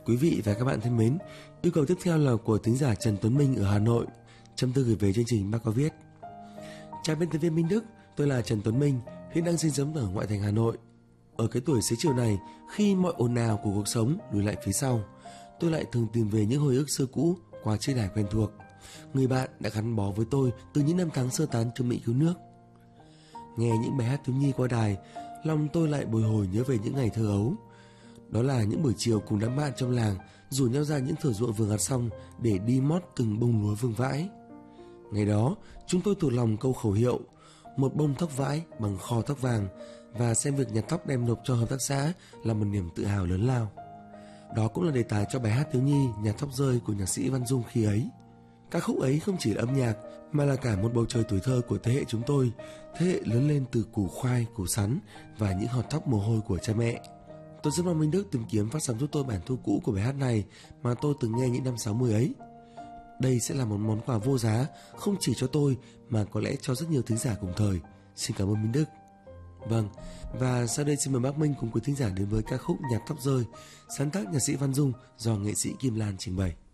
Quý vị và các bạn thân mến, yêu cầu tiếp theo là của thính giả Trần Tuấn Minh ở Hà Nội. Trong thư gửi về chương trình bác có viết: Chào biên tập viên Minh Đức, tôi là Trần Tuấn Minh, hiện đang sinh sống ở ngoại thành Hà Nội. Ở cái tuổi xế chiều này, khi mọi ồn ào của cuộc sống lùi lại phía sau, tôi lại thường tìm về những hồi ức xưa cũ qua chiếc đài quen thuộc. Người bạn đã gắn bó với tôi từ những năm tháng sơ tán trong Mỹ cứu nước. Nghe những bài hát thiếu nhi qua đài, lòng tôi lại bồi hồi nhớ về những ngày thơ ấu. Đó là những buổi chiều cùng đám bạn trong làng rủ nhau ra những thửa ruộng vừa gặt xong để đi mót từng bông lúa vương vãi. Ngày đó, chúng tôi thuộc lòng câu khẩu hiệu một bông tóc vãi bằng kho tóc vàng, và xem việc nhặt tóc đem nộp cho hợp tác xã là một niềm tự hào lớn lao. Đó cũng là đề tài cho bài hát thiếu nhi Nhặt tóc rơi của nhạc sĩ Văn Dung khi ấy. Ca khúc ấy không chỉ là âm nhạc mà là cả một bầu trời tuổi thơ của thế hệ chúng tôi, thế hệ lớn lên từ củ khoai, củ sắn và những hòn tóc mồ hôi của cha mẹ. Tôi rất mong Minh Đức tìm kiếm phát sóng giúp tôi bản thu cũ của bài hát này mà tôi từng nghe những năm 60 ấy. Đây sẽ là một món quà vô giá, không chỉ cho tôi mà có lẽ cho rất nhiều thính giả cùng thời. Xin cảm ơn Minh Đức. Vâng, và sau đây xin mời bác Minh cùng quý thính giả đến với ca khúc Nhặt tóc rơi, sáng tác nhạc sĩ Văn Dung do nghệ sĩ Kim Lan trình bày.